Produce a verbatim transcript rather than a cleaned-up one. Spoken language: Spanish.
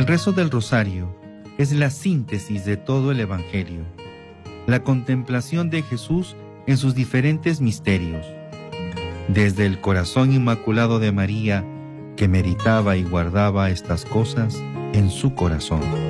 rezo del rosario es la síntesis de todo el Evangelio, la contemplación de Jesús en sus diferentes misterios, desde el corazón inmaculado de María, que meditaba y guardaba estas cosas en su corazón.